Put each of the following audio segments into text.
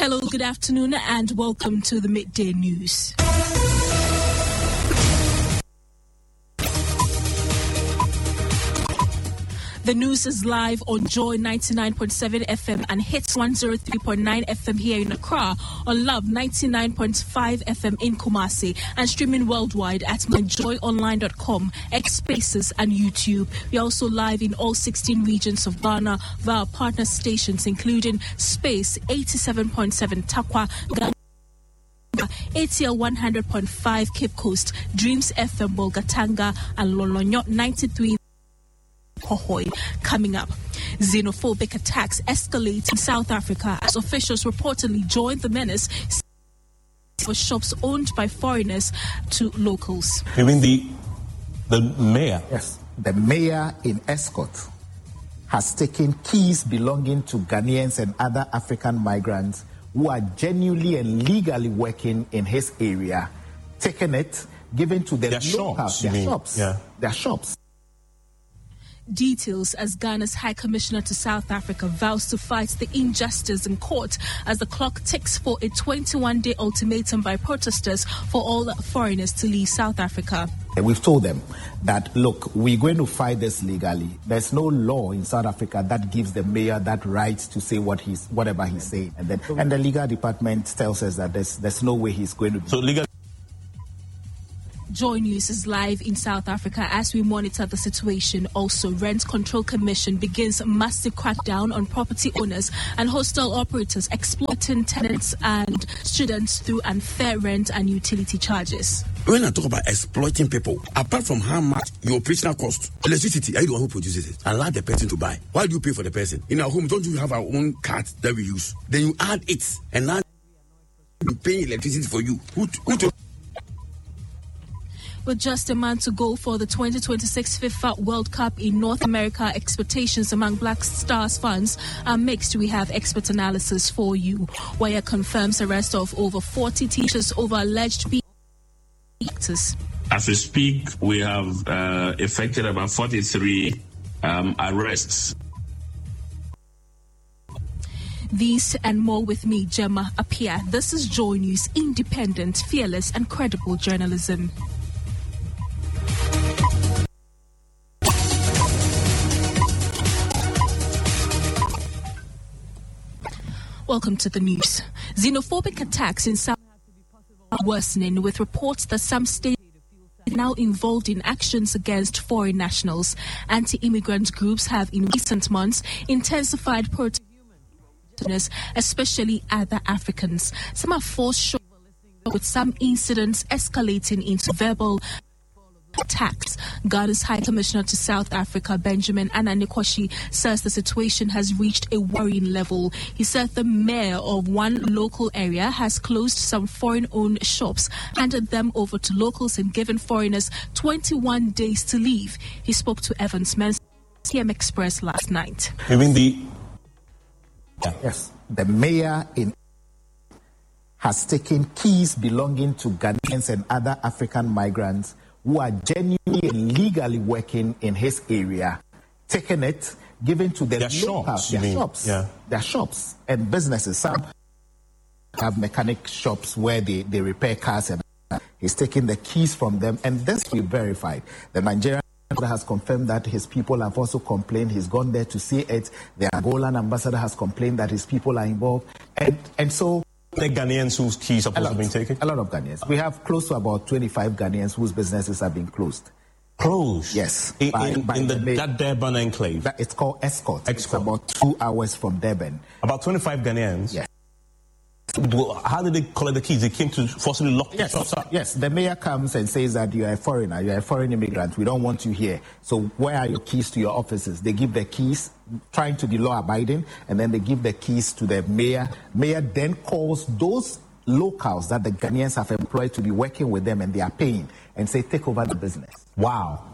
Hello, good afternoon, and welcome to the Midday News. The news is live on Joy 99.7 FM and Hits 103.9 FM here in Accra, on Love 99.5 FM in Kumasi, and streaming worldwide at myjoyonline.com, X Spaces, and YouTube. We are also live in all 16 regions of Ghana via partner stations, including Space 87.7 Takwa, Ghana, ATL 100.5 Cape Coast, Dreams FM Bolgatanga, and Lolonyo 93. Coming up, xenophobic attacks escalate in South Africa as officials reportedly joined the menace for shops owned by foreigners to locals. You mean the mayor? Yes, the mayor in Escort has taken keys belonging to Ghanaians and other African migrants who are genuinely and legally working in his area, taken it, given to the locals, their shops. Details as Ghana's High Commissioner to South Africa vows to fight the injustice in court as the clock ticks for a 21-day ultimatum by protesters for all foreigners to leave South Africa. We've told them that, look, we're going to fight this legally. There's no law in South Africa that gives the mayor that right to say whatever he's saying. And the legal department tells us that there's no way he's going to do. So legal. Joy News is live in South Africa as we monitor the situation. Also, Rent Control Commission begins massive crackdown on property owners and hostel operators exploiting tenants and students through unfair rent and utility charges. When I talk about exploiting people, apart from how much your operational cost, electricity, are you the one who produces it? Allow the person to buy. Why do you pay for the person? In our home, don't you have our own card that we use? Then you add it, and now you're paying electricity for you. Who With just a month to go for the 2026 FIFA World Cup in North America, expectations among Black Stars fans are mixed. We have expert analysis for you. Wire confirms arrest of over 40 teachers over alleged actors. As we speak, we have effected about 43 arrests. These and more with me, Gemma Apia. This is Joy News, independent, fearless, and credible journalism. Welcome to the news. Xenophobic attacks in South Africa are worsening, with reports that some states are now involved in actions against foreign nationals. Anti-immigrant groups have in recent months intensified protests, especially other Africans. Some are forced short, with some incidents escalating into verbal attacks. Ghana's High Commissioner to South Africa, Benjamin Ananekwashi, says the situation has reached a worrying level. He said the mayor of one local area has closed some foreign-owned shops, handed them over to locals, and given foreigners 21 days to leave. He spoke to Evans Mensah, TM Express last night. You mean Yes, the mayor in has taken keys belonging to Ghanaians and other African migrants who are genuinely and legally working in his area, taken it, given to the locals, their shops and businesses. Some have mechanic shops where they repair cars, and he's taking the keys from them, and this we verified. The Nigerian ambassador has confirmed that his people have also complained. He's gone there to see it. The Angolan ambassador has complained that his people are involved, and so. The Ghanaians whose keys are supposed to have been taken? A lot of Ghanaians. We have close to about 25 Ghanaians whose businesses have been closed. Closed? Yes. That Durban enclave? It's called Escort. It's about 2 hours from Durban. About 25 Ghanaians? Yes. How did they collect the keys? They came to forcibly lock the shops up? Yes, the mayor comes and says that you are a foreigner, you are a foreign immigrant, we don't want you here. So where are your keys to your offices? They give the keys, trying to be law-abiding, and then they give the keys to the mayor. Mayor then calls those locals that the Ghanaians have employed to be working with them, and they are paying, and say, take over the business. Wow.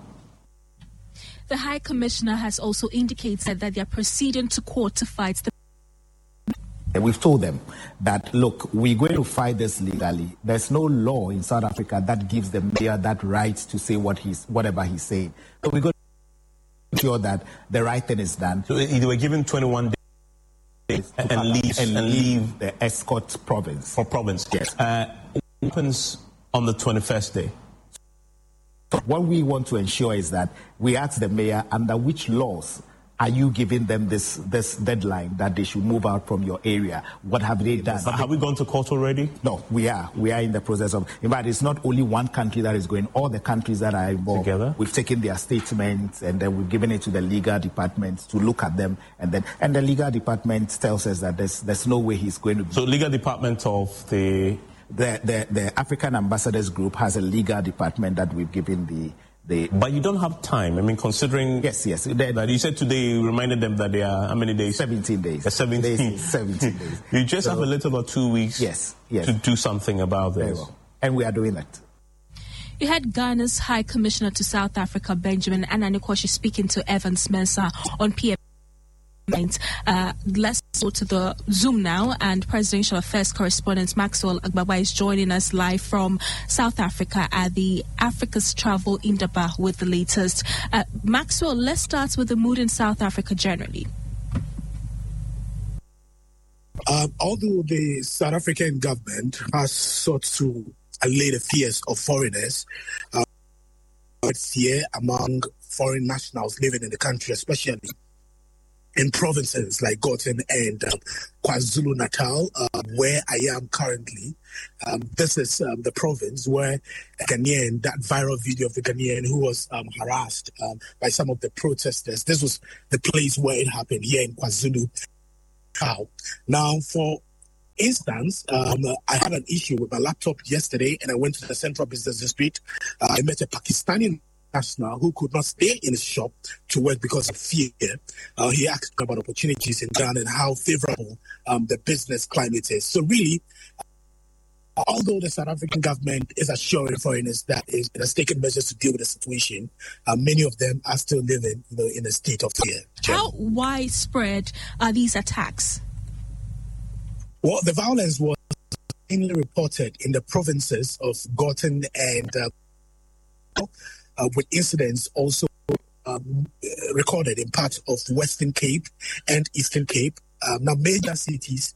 The High Commissioner has also indicated that they are proceeding to court to fight the. And we've told them that, look, we're going to fight this legally. There's no law in South Africa that gives the mayor that right to say whatever he's saying. So we're going to make sure that the right thing is done. So they were given 21 days and leave the Escort province. For province. Yes. What happens on the 21st day? What we want to ensure is that we ask the mayor under which laws are you giving them this deadline that they should move out from your area? What have they done? Have we gone to court already? No, we are in the process of. In fact, it's not only one country that is going. All the countries that are involved, together, we've taken their statements and then we've given it to the legal department to look at them, and the legal department tells us that there's no way he's going to be. So, legal department of the African Ambassadors Group has a legal department that we've given the. But you don't have time. I mean, considering... Yes. That you said today, you reminded them that they are, how many days? 17 days. 17 days. You just have a little or 2 weeks to do something about this. Very well. And we are doing that. You had Ghana's High Commissioner to South Africa, Benjamin Ananikoshi, speaking to Evans Mensah on PM. Let's go to the Zoom now, and Presidential Affairs correspondent Maxwell Agbagba is joining us live from South Africa at the Africa's Travel Indaba with the latest. Maxwell, let's start with the mood in South Africa generally. Although the South African government has sought to allay the fears of foreigners, fear among foreign nationals living in the country, especially in provinces like Gauteng and KwaZulu-Natal, where I am currently. This is the province where a Ghanaian, that viral video of the Ghanaian who was harassed by some of the protesters. This was the place where it happened, here in KwaZulu-Natal. Now, for instance, I had an issue with my laptop yesterday, and I went to the Central Business District. I met a Pakistani national who could not stay in his shop to work because of fear. He asked about opportunities in Ghana and how favorable the business climate is. So really, although the South African government is assuring foreigners that it has taken measures to deal with the situation, many of them are still living, in a state of fear. How widespread are these attacks? Well, the violence was mainly reported in the provinces of Gauteng and with incidents also recorded in parts of Western Cape and Eastern Cape. Now, major cities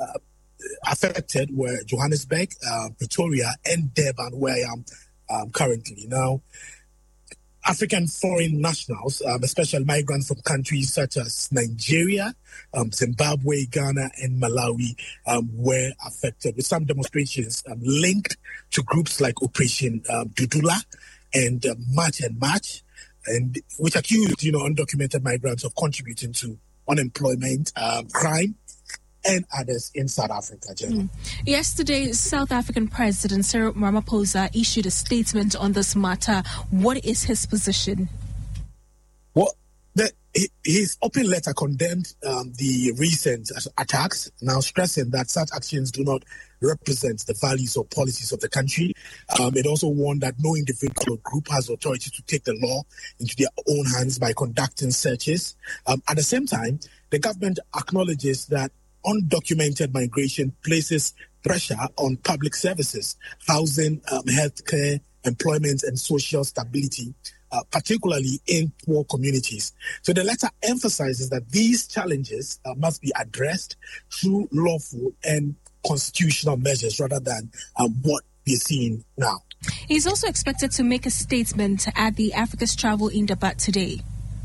affected were Johannesburg, Pretoria, and Durban, where I am currently. Now, African foreign nationals, especially migrants from countries such as Nigeria, Zimbabwe, Ghana, and Malawi, were affected with some demonstrations linked to groups like Operation Dudula and March and March, and which accused, undocumented migrants of contributing to unemployment, crime, and others in South Africa. Yesterday, South African President Cyril Ramaphosa issued a statement on this matter. What is his position? Well, his open letter condemned the recent attacks, now stressing that such actions do not represent the values or policies of the country. It also warned that no individual or group has authority to take the law into their own hands by conducting searches. At the same time, the government acknowledges that undocumented migration places pressure on public services, housing, healthcare, employment, and social stability, particularly in poor communities. So the letter emphasizes that these challenges must be addressed through lawful and constitutional measures rather than what we're seeing now. He's also expected to make a statement at the Africa's Travel Indaba today.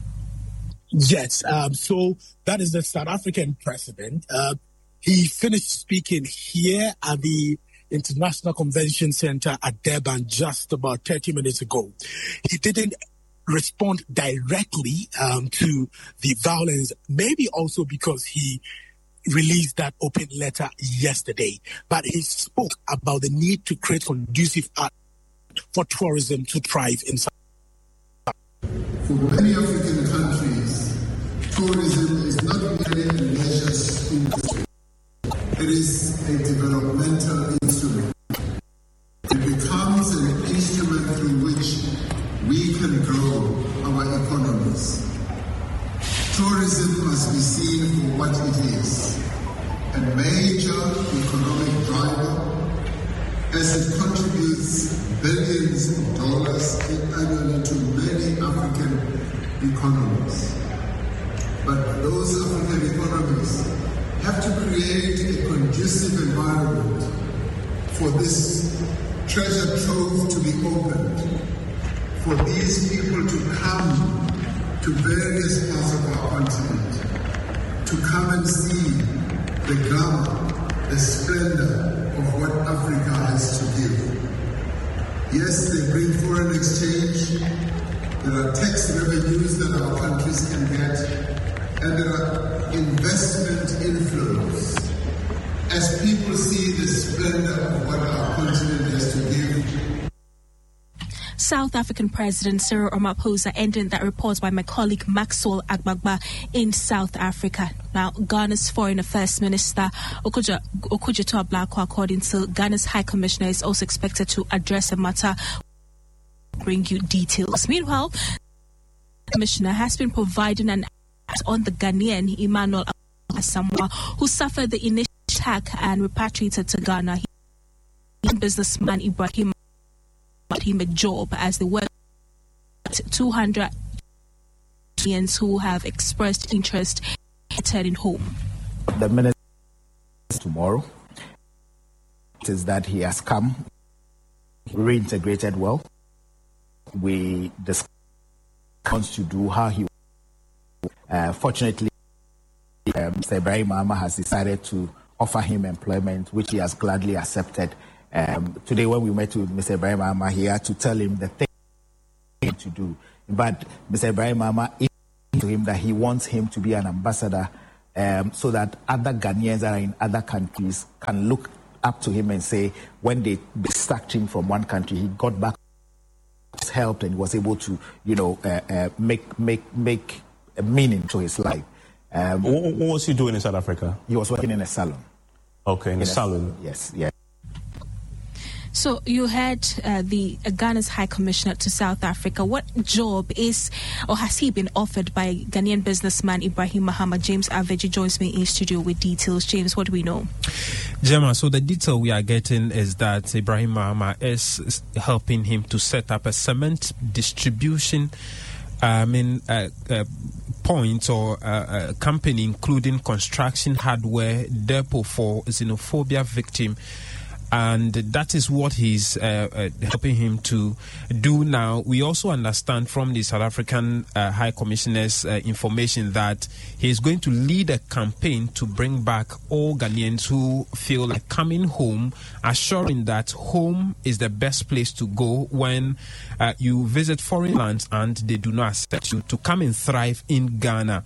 Yes, so that is the South African president. He finished speaking here at the International Convention Center at Durban just about 30 minutes ago. He didn't respond directly to the violence, maybe also because he released that open letter yesterday. But he spoke about the need to create conducive art for tourism to thrive in South Africa. For many African countries, tourism is not merely a leisure industry. It is a developmental instrument. It becomes an instrument through which we can grow our economies. Tourism must be seen for what it is, a major economic driver, as it contributes billions of dollars annually to many African economies. But those African economies have to create a conducive environment for this treasure trove to be opened, for these people to come to various parts of our continent, to come and see the glamour, the splendor of what Africa has to give. Yes, they bring foreign exchange, there are tax revenues that our countries can get, and there are investment inflows. As people see the splendor of what our continent has to give. South African President Cyril Ramaphosa ending that report by my colleague Maxwell Agbagba in South Africa. Now, Ghana's Foreign Affairs Minister Okujeto Ablakwa, according to Ghana's High Commissioner, is also expected to address the matter. Bring you details. Meanwhile, the Commissioner has been providing an act on the Ghanaian Emmanuel Asamoah, who suffered the initial attack and repatriated to Ghana. He businessman Ibrahim him a job as they work 200 Ghanaians who have expressed interest in returning home. The minister tomorrow is that he has come, reintegrated well. We discussed to do how he. Fortunately, Mr. Ibrahim Mahama has decided to offer him employment, which he has gladly accepted. Today, when we met with Mr. Ibrahim Mahama, he had to tell him the thing to do. But Mr. Ibrahim Mahama indicated to him that he wants him to be an ambassador, so that other Ghanaians that are in other countries can look up to him and say, when they distract him from one country, he got back, helped, and was able to, make a meaning to his life. What was he doing in South Africa? He was working in a salon. Okay, in a salon. Yes. So you heard the Ghana's High Commissioner to South Africa. What job is or has he been offered by Ghanaian businessman Ibrahim Mahama? James Aveji joins me in studio with details. James, what do we know? Gemma, so the detail we are getting is that Ibrahim Mahama is helping him to set up a cement distribution point or company, including construction hardware depot for xenophobia victim. And that is what he's helping him to do now. We also understand from the South African High Commissioner's information that he is going to lead a campaign to bring back all Ghanaians who feel like coming home, assuring that home is the best place to go when you visit foreign lands and they do not accept you, to come and thrive in Ghana.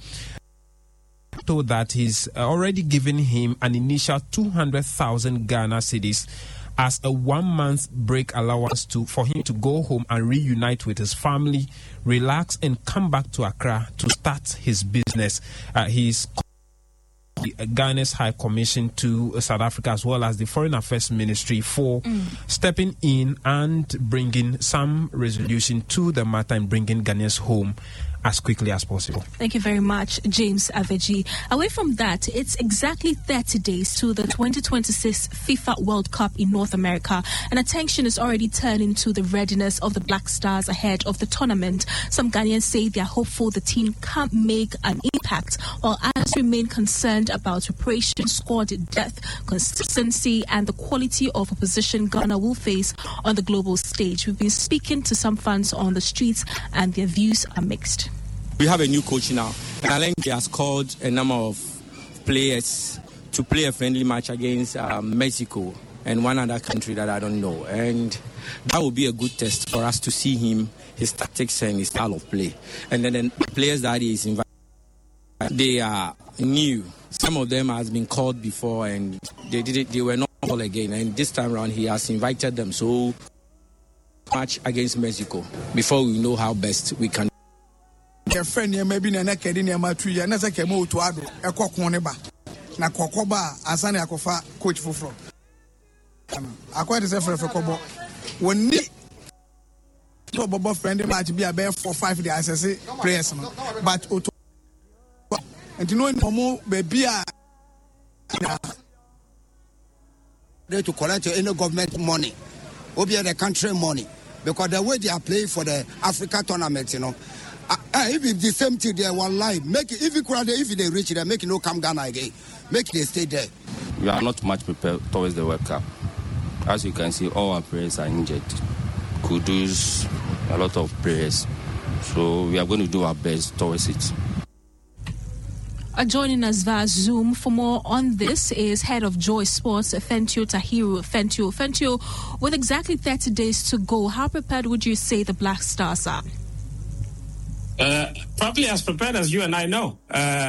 Told that he's already given him an initial 200,000 Ghana cedis as a 1 month break allowance for him to go home and reunite with his family, relax, and come back to Accra to start his business. He's Ghana's High Commission to South Africa, as well as the Foreign Affairs Ministry, for stepping in and bringing some resolution to the matter and bringing Ghanaians home as quickly as possible. Thank you very much, James Aveji. Away from that, it's exactly 30 days to the 2026 FIFA World Cup in North America, and attention is already turning to the readiness of the Black Stars ahead of the tournament. Some Ghanaians say they are hopeful the team can make an impact, while others remain concerned about preparation, squad depth, consistency, and the quality of opposition Ghana will face on the global stage. We've been speaking to some fans on the streets, and their views are mixed. We have a new coach now, and I think he has called a number of players to play a friendly match against Mexico and one other country that I don't know. And that will be a good test for us to see him, his tactics and his style of play. And then the players that he is invited, they are new. Some of them has been called before and they were not called again. And this time around, he has invited them. So match against Mexico before we know how best we can. Your friend, maybe na Kenya matri na sa kemo to ado ekoko ne ba na kokoba asane akofa coach foforo akwa de se frefre kobo woni to bobo friend match bi abe 4-5 dey assess players no but oto and you know no baby a they to collect any government money or be the country money because the way they are playing for the Africa tournament, you know. If it's the same thing, they will lie. Make it, if they reach it, make it no come Ghana again. make they stay there. We are not much prepared towards the World Cup. As you can see, all our players are injured. Kudus, a lot of players. So we are going to do our best towards it. Joining us via Zoom for more on this is head of Joy Sports, Fentio Tahiru. Fentio, with exactly 30 days to go, how prepared would you say the Black Stars are? Probably as prepared as you and I know.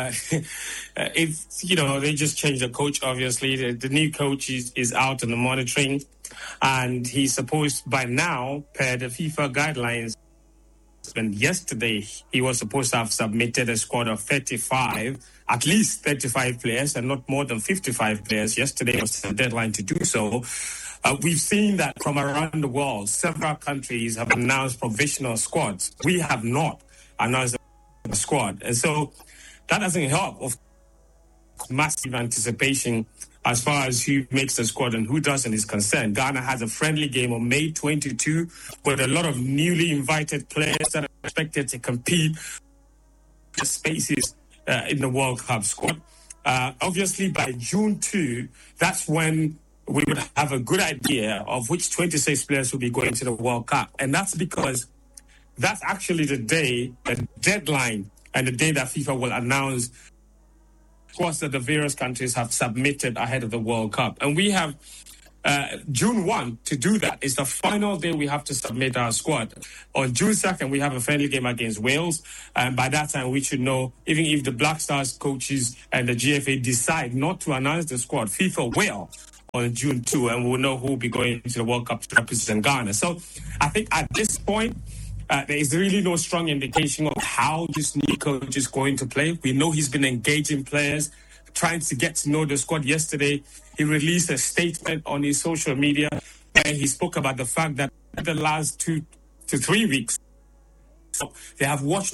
It's, they just changed the coach, obviously. The new coach is out on the monitoring, and he's supposed by now, per the FIFA guidelines, and yesterday he was supposed to have submitted a squad of 35, at least 35 players, and not more than 55 players. Yesterday was the deadline to do so. We've seen that from around the world, several countries have announced provisional squads. We have not announced a squad. And so that doesn't help of massive anticipation as far as who makes the squad and who doesn't is concerned. Ghana has a friendly game on May 22 with a lot of newly invited players that are expected to compete for spaces in the World Cup squad. Obviously, by June 2, that's when we would have a good idea of which 26 players will be going to the World Cup. And that's because that's actually the deadline, and the day that FIFA will announce squads that the various countries have submitted ahead of the World Cup. And we have June 1 to do that. It's the final day we have to submit our squad. On June 2nd, we have a friendly game against Wales. And by that time, we should know, even if the Black Stars coaches and the GFA decide not to announce the squad, FIFA will on June 2, and we'll know who will be going to the World Cup to represent Ghana. So I think at this point, there is really no strong indication of how this new coach is going to play. We know he's been engaging players, trying to get to know the squad. Yesterday, he released a statement on his social media where he spoke about the fact that the last 2 to 3 weeks, they have watched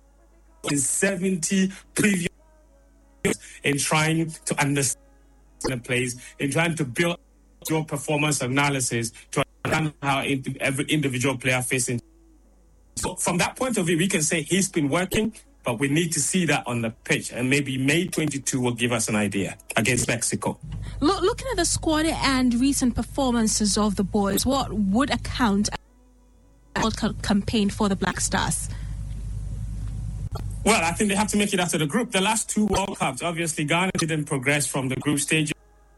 70 previous in trying to understand the plays, in trying to build your performance analysis to understand how every individual player facing. So from that point of view, we can say he's been working, but we need to see that on the pitch. And maybe May 22 will give us an idea against Mexico. Looking at the squad and recent performances of the boys, what would account as a World Cup campaign for the Black Stars? Well, I think they have to make it after the group. The last 2 World Cups, obviously, Ghana didn't progress from the group stage.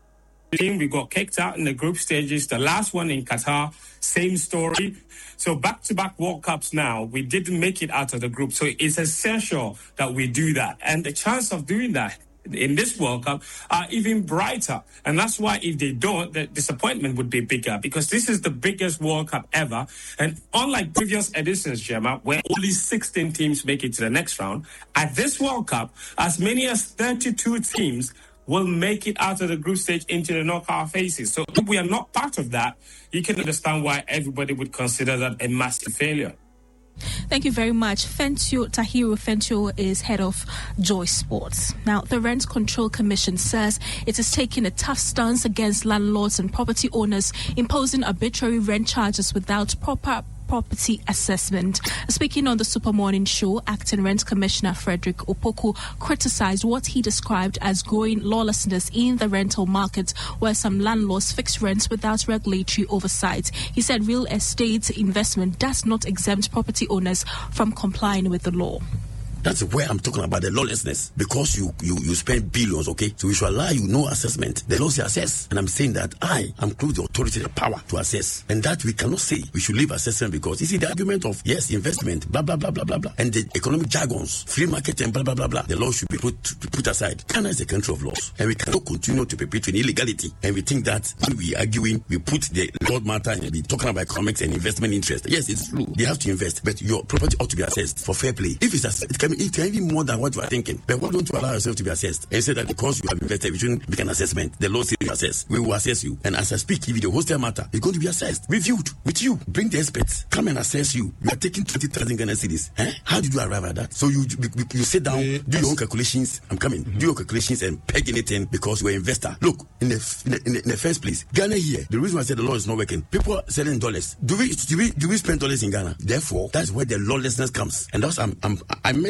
We got kicked out in the group stages. The last one in Qatar, same story. So back-to-back World Cups now, we didn't make it out of the group. So it's essential that we do that. And the chance of doing that in this World Cup are even brighter. And that's why if they don't, the disappointment would be bigger, because this is the biggest World Cup ever. And unlike previous editions, Gemma, where only 16 teams make it to the next round, at this World Cup, as many as 32 teams will make it out of the group stage into the knockout phases. So if we are not part of that, you can understand why everybody would consider that a massive failure. Thank you very much. Fentio Tahiru. Fentio is head of Joy Sports. Now, the Rent Control Commission says it is taking a tough stance against landlords and property owners imposing arbitrary rent charges without proper property assessment. Speaking on the Super Morning Show, Acting Rent Commissioner Frederick Opoku criticized what he described as growing lawlessness in the rental market, where some landlords fix rents without regulatory oversight. He said real estate investment does not exempt property owners from complying with the law. That's where I'm talking about the lawlessness. Because you spend billions, okay? So we should allow you no assessment. The law say assess. And I'm saying that I am close the authority, the power to assess. And that we cannot say we should leave assessment, because you see the argument of, yes, investment, blah, blah, blah, blah, blah, blah. And the economic jargons, free market and blah, blah, blah, blah. The law should be put aside. Ghana is a country of laws. And we cannot continue to perpetuate illegality. And we think that when we arguing, we put the law matter and be talking about economics and investment interest. Yes, it's true. They have to invest. But your property ought to be assessed for fair play. If it's assessed, it can be more than what you are thinking. But why don't you allow yourself to be assessed? And say that because you have invested, we shouldn't make an assessment. The law says you assess. We will assess you. And as I speak, if the hostel matter is going to be assessed, reviewed with you. Bring the experts. Come and assess you. You are taking 20,000 Ghana cedis. How did you arrive at that? So you sit down, do your own calculations. I'm coming. Do your calculations and peg anything because you're an investor. Look, in the first place, Ghana here, the reason why I said the law is not working, people are selling dollars. Do we spend dollars in Ghana? Therefore, that's where the lawlessness comes. And that's I made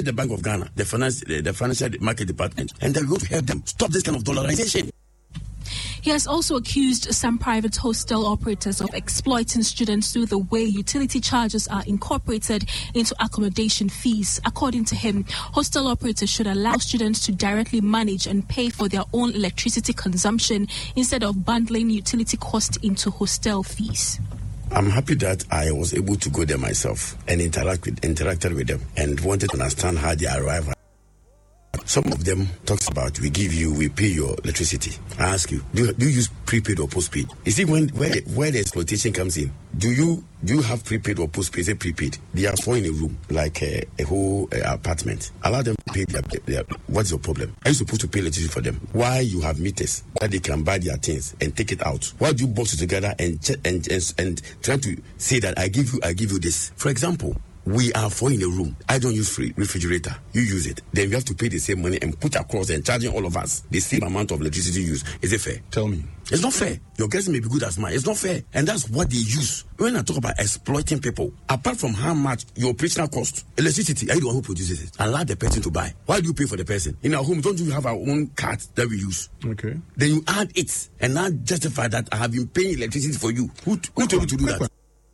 the Bank of Ghana, the financial market department, and then we go to help them stop this kind of dollarization. He has also accused some private hostel operators of exploiting students through the way utility charges are incorporated into accommodation fees. According to him, hostel operators should allow students to directly manage and pay for their own electricity consumption instead of bundling utility costs into hostel fees. I'm happy that I was able to go there myself and interacted with them and wanted to understand how they arrive. Some of them talks about we pay your electricity. I ask you, do you use prepaid or postpaid? You see, where the exploitation comes in, do you have prepaid or postpaid? Say prepaid. They are four in a room, like a whole apartment. Allow them to pay their. What's your problem? Are you supposed to pay electricity for them? Why you have meters where they can buy their things and take it out? Why do you box it together and try to say that I give you this? For example, we are four in a room. I don't use free refrigerator. You use it. Then you have to pay the same money and put across and charging all of us the same amount of electricity used. Is it fair? Tell me. It's not fair. Your guess may be good as mine. It's not fair. And that's what they use. When I talk about exploiting people, apart from how much your operational cost, electricity, are you the one who produces it? Allow the person to buy. Why do you pay for the person? In our home, don't you have our own card that we use? Okay. Then you add it and now justify that I have been paying electricity for you. Who told you to do that?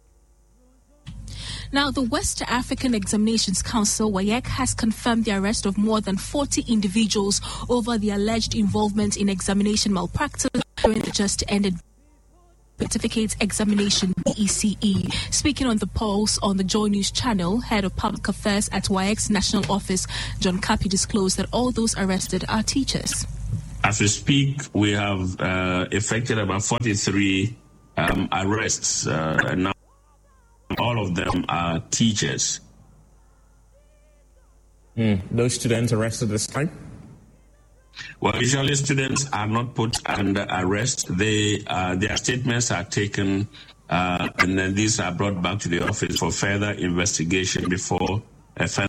Now, the West African Examinations Council, WAEC, has confirmed the arrest of more than 40 individuals over the alleged involvement in examination malpractice during the just-ended certificate examination, BECE. Speaking on the Pulse on the Joy News channel, Head of Public Affairs at WAEC's National Office, John Kapi, disclosed that all those arrested are teachers. As we speak, we have effected about 43 arrests. Now, all of them are teachers. Those students arrested this time? Well, usually students are not put under arrest. Their statements are taken and then these are brought back to the office for further investigation before a further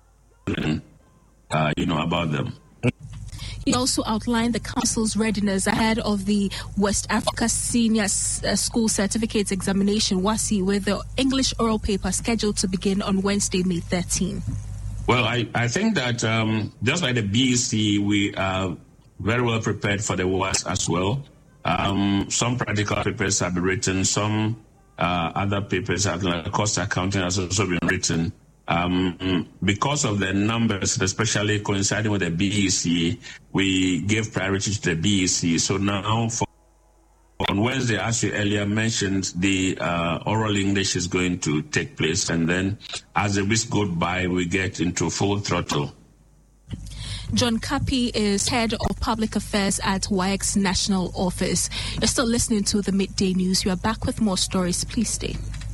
about them. He also outlined the council's readiness ahead of the West Africa Senior School Certificates Examination, WASSCE, with the English oral paper scheduled to begin on Wednesday, May 13. Well, I think that just like the BEC, we are very well prepared for the WASSCE as well. Some practical papers have been written, some other papers, like cost accounting, has also been written. Because of the numbers, especially coinciding with the BEC, we gave priority to the BEC. So now, on Wednesday, as you earlier mentioned, the oral English is going to take place. And then as the weeks go by, we get into full throttle. John Kapi is Head of Public Affairs at WAEC's National Office. You're still listening to the Midday News. We are back with more stories. Please stay.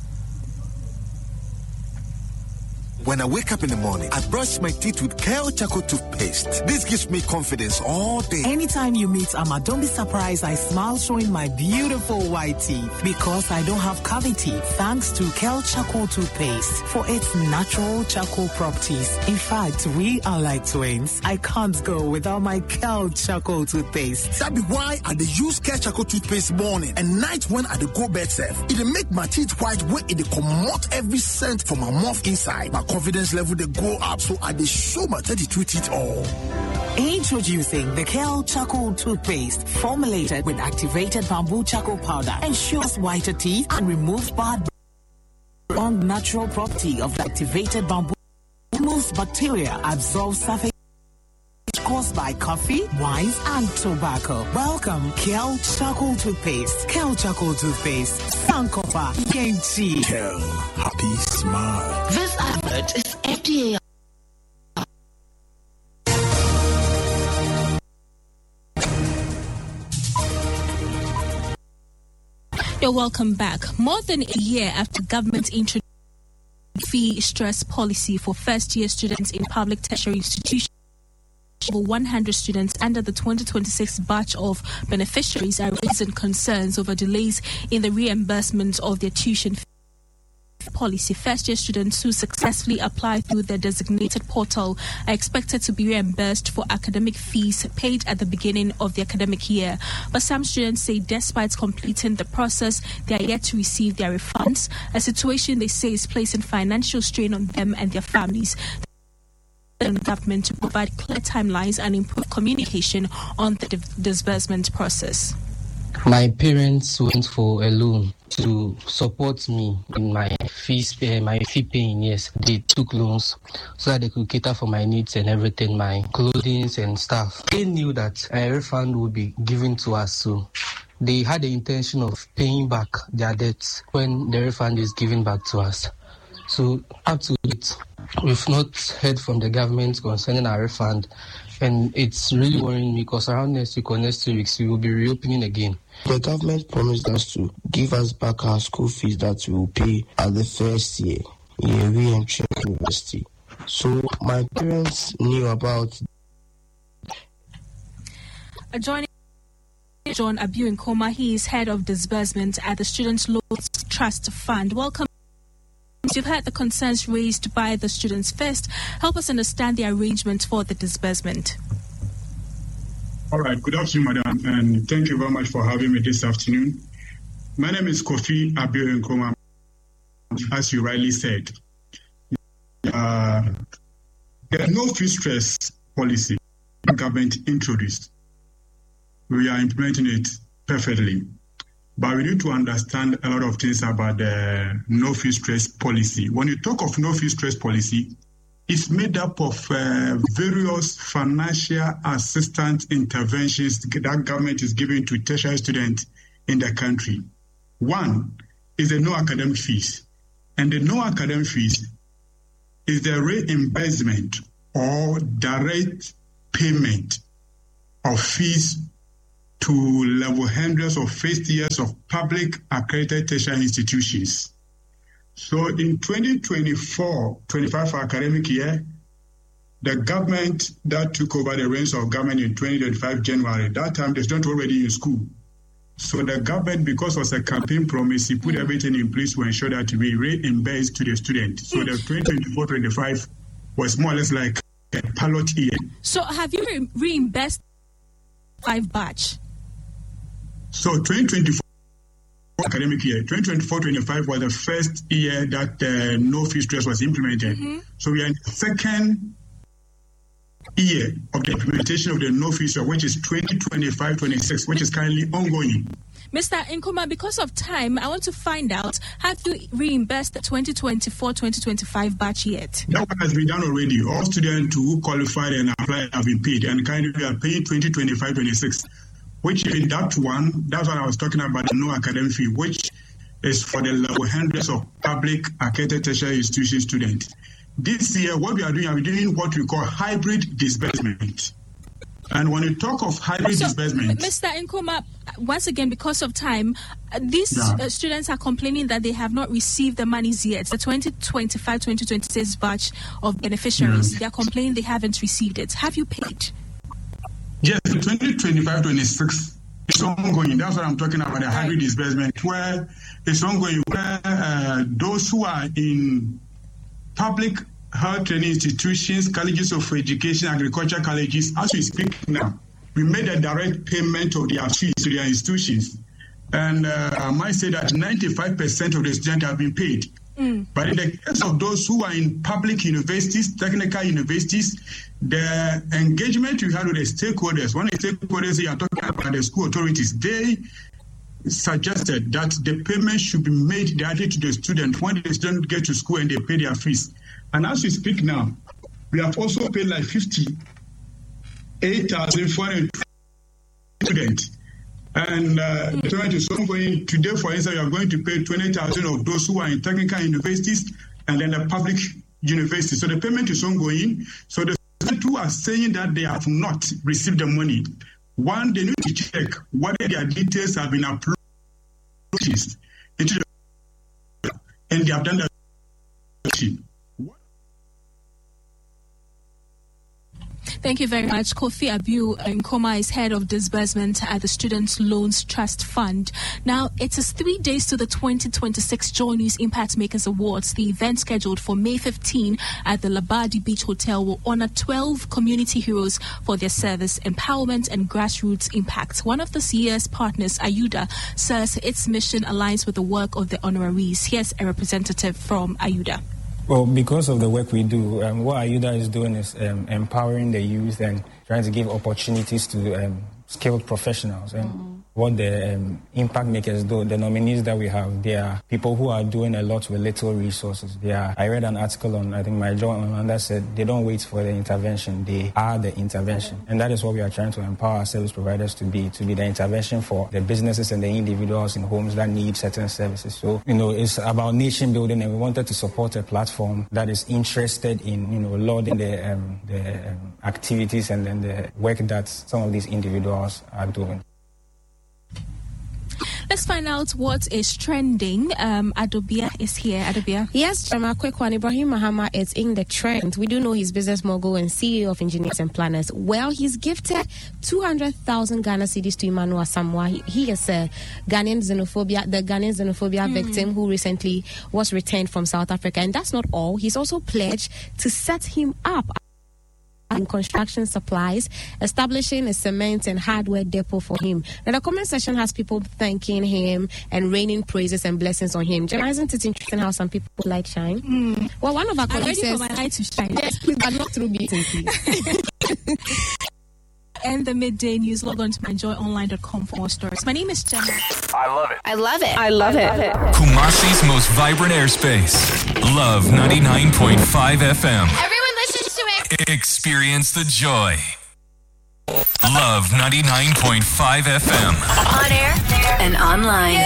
When I wake up in the morning, I brush my teeth with Kale Charcoal toothpaste. This gives me confidence all day. Anytime you meet Amma, don't be surprised I smile showing my beautiful white teeth because I don't have cavity thanks to Kale Charcoal toothpaste for its natural charcoal properties. In fact, we are like twins. I can't go without my Kale Charcoal toothpaste. That be why I use Kale Charcoal toothpaste morning and night when I go bed safe. It make my teeth white when it come out every scent from my mouth inside. My confidence level they go up, so I dey show my 32 teeth all. Introducing the Kale Charcoal toothpaste, formulated with activated bamboo charcoal powder, ensures whiter teeth and removes bad on natural property of the activated bamboo, removes bacteria, absorbs surface caused by coffee, wines, and tobacco. Welcome, Kale Charcoal toothpaste. Kale Charcoal toothpaste. Sankofa Kenchi. Kale, happy smile. This advert is FDA. You're welcome back. More than a year after government introduced fee stress policy for first-year students in public tertiary institutions, over 100 students under the 2026 batch of beneficiaries are raising concerns over delays in the reimbursement of their tuition fee policy. First-year students who successfully apply through the designated portal are expected to be reimbursed for academic fees paid at the beginning of the academic year. But some students say despite completing the process, they are yet to receive their refunds, a situation they say is placing financial strain on them and their families. the government to provide clear timelines and improve communication on the disbursement process. My parents went for a loan to support me in my fee paying. Yes, they took loans so that they could cater for my needs and everything, my clothing and stuff. They knew that a refund would be given to us, so they had the intention of paying back their debts when the refund is given back to us. So up to date, we've not heard from the government concerning our refund, and it's really worrying me because around next week or next 2 weeks we will be reopening again. The government promised us to give us back our school fees that we will pay at the first year in re-entry university. So my parents knew about. Joining John Abiu Nkrumah, he is head of disbursement at the Students' Loans Trust Fund. Welcome. You've heard the concerns raised by the students. First, help us understand the arrangement for the disbursement. All right. Good afternoon, madam, and thank you very much for having me this afternoon. My name is Kofi Abiu Nkrumah. As you rightly said, the no fee stress policy the government introduced. We are implementing it perfectly. But we need to understand a lot of things about the no fee stress policy. When you talk of no fee stress policy, it's made up of various financial assistance interventions that government is giving to tertiary students in the country. One is the no academic fees. And the no academic fees is the reimbursement or direct payment of fees to level hundreds of first years of public accredited tertiary institutions. So in 2024-25 academic year, the government that took over the reins of government in 2025 January, that time the students were already in school. So the government, because it was a campaign promise, he put everything in place to ensure that we reimburse to the students. So the 2024-25 was more or less like a pilot year. So have you reimbursed 5 batch? So 2024 academic year, 2024-25 was the first year that no fee stress was implemented. Mm-hmm. So we are in the second year of the implementation of the no fee stress, which is 2025-26, which is currently ongoing. Mr. Nkrumah, because of time, I want to find out, have you reimbursed the 2024-2025 batch yet? That one has been done already. All students who qualified and applied have been paid, and currently we are paying 2025-26. Which in that one, that's what I was talking about, the no academic fee, which is for the level hundreds of public accredited tertiary institution students. This year, what we are doing what we call hybrid disbursement. And when you talk of hybrid disbursement... Mr. Nkrumah, once again, because of time, these students are complaining that they have not received the monies yet. The 2025-2026 batch of beneficiaries, they are complaining they haven't received it. Have you paid? Yes, 2025-26 is ongoing. That's what I'm talking about, the hybrid disbursement, where it's ongoing, where those who are in public health training institutions, colleges of education, agriculture colleges, as we speak now, we made a direct payment of their fees to their institutions. And I might say that 95% of the students have been paid. But in the case of those who are in public universities, technical universities, the engagement we had with the stakeholders, when the stakeholders are talking about the school authorities, they suggested that the payment should be made directly to the student when the student get to school and they pay their fees. And as we speak now, we have also paid like 58,400 students. And the payment is ongoing. Today, for instance, we are going to pay 20,000 of those who are in technical universities and then the public universities. So the payment is ongoing. So the students who are saying that they have not received the money, one, they need to check whether their details have been uploaded into the and they have done that. Thank you very much. Kofi Abiu Nkrumah is head of disbursement at the Students' Loans Trust Fund. Now, it is 3 days to the 2026 Joy News Impact Makers Awards. The event scheduled for May 15 at the Labadi Beach Hotel will honor 12 community heroes for their service, empowerment, and grassroots impact. One of this year's partners, Ayuda, says its mission aligns with the work of the honorees. Here's a representative from Ayuda. Well, because of the work we do, what AYUDA is doing is empowering the youth and trying to give opportunities to skilled professionals. And what the impact makers do, the nominees that we have, they are people who are doing a lot with little resources. I read an article on, I think, my journal, that said they don't wait for the intervention, they are the intervention. And that is what we are trying to empower our service providers to be the intervention for the businesses and the individuals in homes that need certain services. So, it's about nation building, and we wanted to support a platform that is interested in, lauding the activities and then the work that some of these individuals are doing. Let's find out what is trending. Adobia is here. Adobia. Yes, a quick one. Ibrahim Mahama is in the trend. We do know he's business mogul and CEO of Engineers and Planners. Well, he's gifted 200,000 Ghana cedis to Emmanuel Asamoah. He is the Ghanaian xenophobia victim who recently was returned from South Africa. And that's not all. He's also pledged to set him up in construction supplies, establishing a cement and hardware depot for him. Now, the comment section has people thanking him and raining praises and blessings on him. Gemma, isn't it interesting how some people like shine? Well, one of our colleagues says, for my light to shine. Yes, please, but not through beating, please. And the midday news, log on to myjoyonline.com for more stories. My name is Gemma. I love it. I love it. I love it. Kumasi's most vibrant airspace. Love 99.5 FM. Everyone listens to it. Experience the joy. Love 99.5 FM. On air and online.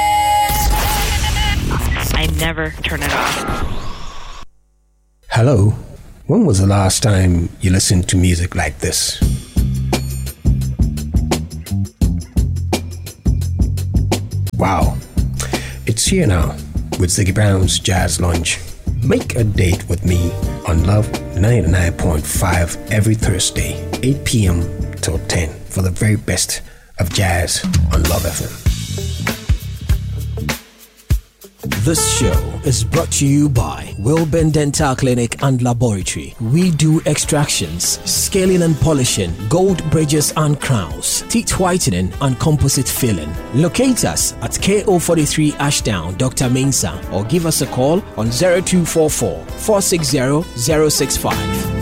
I never turn it off. Hello. When was the last time you listened to music like this? Wow. It's here now with Ziggy Brown's Jazz Lunch. Make a date with me on Love 99.5 every Thursday, 8 p.m. till 10 for the very best of jazz on Love FM. This show is brought to you by Wilburn Dental Clinic and Laboratory. We do extractions, scaling and polishing, gold bridges and crowns, teeth whitening and composite filling. Locate us at KO43 Ashdown, Dr. Mensah, or give us a call on 0244 460 065.